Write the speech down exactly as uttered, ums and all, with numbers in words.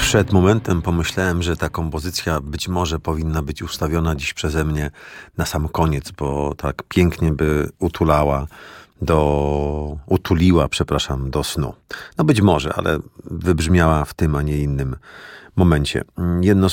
Przed momentem pomyślałem, że ta kompozycja być może powinna być ustawiona dziś przeze mnie na sam koniec, bo tak pięknie by utulała do, utuliła, przepraszam, do snu. No być może, ale wybrzmiała w tym, a nie innym momencie. Jedno